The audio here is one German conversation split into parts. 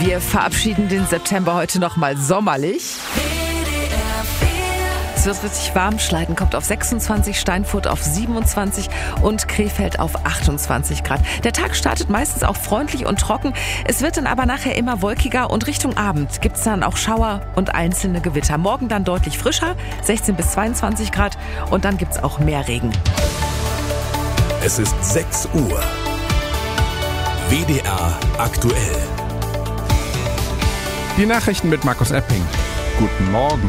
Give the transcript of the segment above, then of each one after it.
Wir verabschieden den September heute nochmal sommerlich. Es wird richtig warm. Schleiden kommt auf 26, Steinfurt auf 27 und Krefeld auf 28 Grad. Der Tag startet meistens auch freundlich und trocken. Es wird dann aber nachher immer wolkiger und Richtung Abend gibt es dann auch Schauer und einzelne Gewitter. Morgen dann deutlich frischer, 16 bis 22 Grad und dann gibt es auch mehr Regen. Es ist 6 Uhr. WDR aktuell. Die Nachrichten mit Markus Epping. Guten Morgen.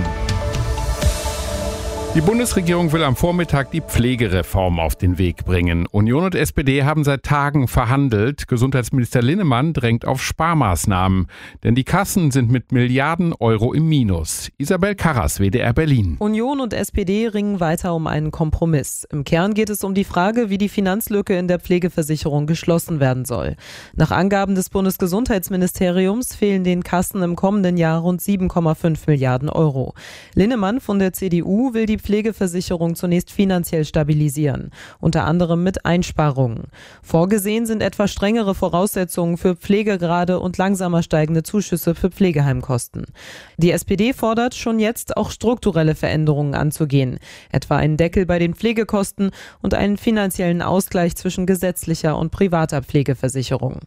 Die Bundesregierung will am Vormittag die Pflegereform auf den Weg bringen. Union und SPD haben seit Tagen verhandelt. Gesundheitsminister Linnemann drängt auf Sparmaßnahmen. Denn die Kassen sind mit Milliarden Euro im Minus. Isabel Karras, WDR Berlin. Union und SPD ringen weiter um einen Kompromiss. Im Kern geht es um die Frage, wie die Finanzlücke in der Pflegeversicherung geschlossen werden soll. Nach Angaben des Bundesgesundheitsministeriums fehlen den Kassen im kommenden Jahr rund 7,5 Milliarden Euro. Linnemann von der CDU will die Pflegeversicherung zunächst finanziell stabilisieren, unter anderem mit Einsparungen. Vorgesehen sind etwa strengere Voraussetzungen für Pflegegrade und langsamer steigende Zuschüsse für Pflegeheimkosten. Die SPD fordert schon jetzt auch strukturelle Veränderungen anzugehen, etwa einen Deckel bei den Pflegekosten und einen finanziellen Ausgleich zwischen gesetzlicher und privater Pflegeversicherung.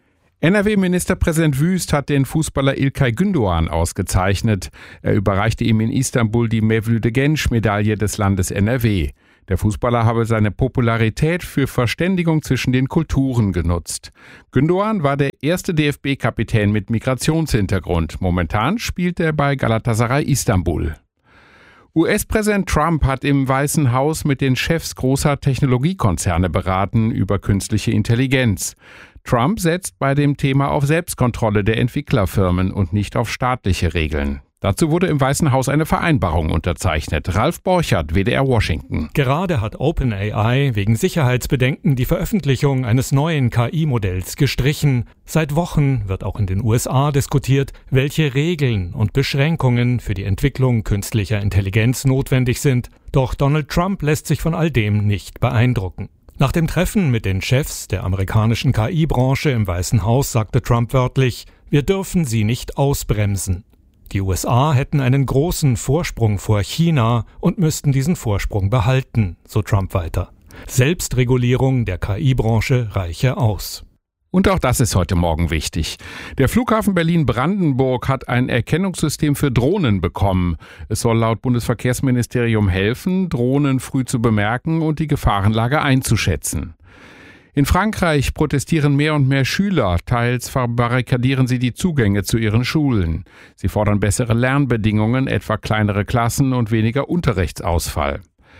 NRW-Ministerpräsident Wüst hat den Fußballer İlkay Gündoğan ausgezeichnet. Er überreichte ihm in Istanbul die Mevlüt Genç-Medaille des Landes NRW. Der Fußballer habe seine Popularität für Verständigung zwischen den Kulturen genutzt. Gündoğan war der erste DFB-Kapitän mit Migrationshintergrund. Momentan spielt er bei Galatasaray Istanbul. US-Präsident Trump hat im Weißen Haus mit den Chefs großer Technologiekonzerne beraten über künstliche Intelligenz. Trump setzt bei dem Thema auf Selbstkontrolle der Entwicklerfirmen und nicht auf staatliche Regeln. Dazu wurde im Weißen Haus eine Vereinbarung unterzeichnet. Ralf Borchert, WDR Washington. Gerade hat OpenAI wegen Sicherheitsbedenken die Veröffentlichung eines neuen KI-Modells gestrichen. Seit Wochen wird auch in den USA diskutiert, welche Regeln und Beschränkungen für die Entwicklung künstlicher Intelligenz notwendig sind. Doch Donald Trump lässt sich von all dem nicht beeindrucken. Nach dem Treffen mit den Chefs der amerikanischen KI-Branche im Weißen Haus sagte Trump wörtlich: Wir dürfen sie nicht ausbremsen. Die USA hätten einen großen Vorsprung vor China und müssten diesen Vorsprung behalten, so Trump weiter. Selbstregulierung der KI-Branche reiche aus. Und auch das ist heute Morgen wichtig. Der Flughafen Berlin-Brandenburg hat ein Erkennungssystem für Drohnen bekommen. Es soll laut Bundesverkehrsministerium helfen, Drohnen früh zu bemerken und die Gefahrenlage einzuschätzen. In Frankreich protestieren mehr und mehr Schüler. Teils verbarrikadieren sie die Zugänge zu ihren Schulen. Sie fordern bessere Lernbedingungen, etwa kleinere Klassen und weniger Unterrichtsausfall.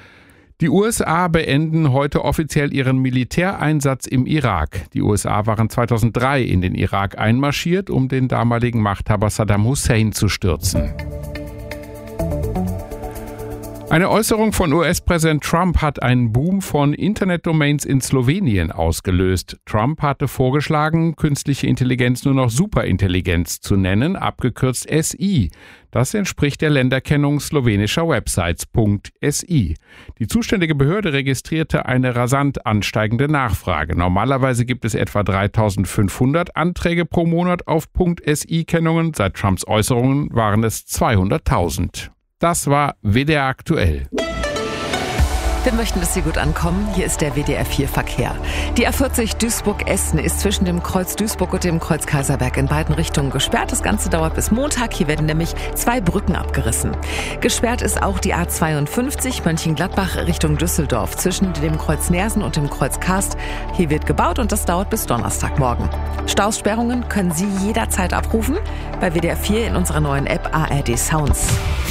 Die USA beenden heute offiziell ihren Militäreinsatz im Irak. Die USA waren 2003 in den Irak einmarschiert, um den damaligen Machthaber Saddam Hussein zu stürzen. Eine Äußerung von US-Präsident Trump hat einen Boom von Internetdomains in Slowenien ausgelöst. Trump hatte vorgeschlagen, künstliche Intelligenz nur noch Superintelligenz zu nennen, abgekürzt SI. Das entspricht der Länderkennung slowenischer Websites .si. Die zuständige Behörde registrierte eine rasant ansteigende Nachfrage. Normalerweise gibt es etwa 3.500 Anträge pro Monat auf .si-Kennungen. Seit Trumps Äußerungen waren es 200.000. Das war WDR aktuell. Wir möchten, dass Sie gut ankommen. Hier ist der WDR 4 Verkehr. Die A40 Duisburg-Essen ist zwischen dem Kreuz Duisburg und dem Kreuz Kaiserberg in beiden Richtungen gesperrt. Das Ganze dauert bis Montag. Hier werden nämlich 2 Brücken abgerissen. Gesperrt ist auch die A52 Mönchengladbach Richtung Düsseldorf zwischen dem Kreuz Nersen und dem Kreuz Karst. Hier wird gebaut und das dauert bis Donnerstagmorgen. Stausperrungen können Sie jederzeit abrufen bei WDR 4 in unserer neuen App ARD Sounds.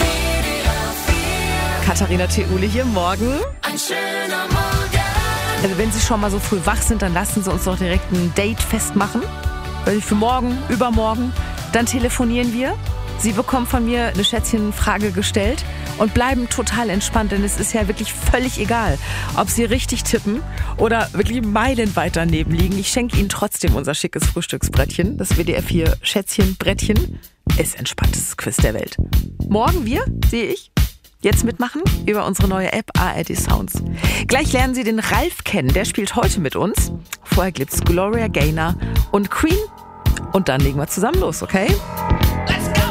Katharina Theule hier, morgen. Ein schöner Morgen. Also wenn Sie schon mal so früh wach sind, dann lassen Sie uns doch direkt ein Date festmachen. Für morgen, übermorgen. Dann telefonieren wir. Sie bekommen von mir eine Schätzchenfrage gestellt und bleiben total entspannt, denn es ist ja wirklich völlig egal, ob Sie richtig tippen oder wirklich meilenweit daneben liegen. Ich schenke Ihnen trotzdem unser schickes Frühstücksbrettchen, das WDR 4 Schätzchenbrettchen. Ist entspanntestes Quiz der Welt. Morgen wir, sehe ich. Jetzt mitmachen über unsere neue App ARD Sounds. Gleich lernen Sie den Ralf kennen, der spielt heute mit uns. Vorher gibt's Gloria Gaynor und Queen. Und dann legen wir zusammen los, okay? Let's go!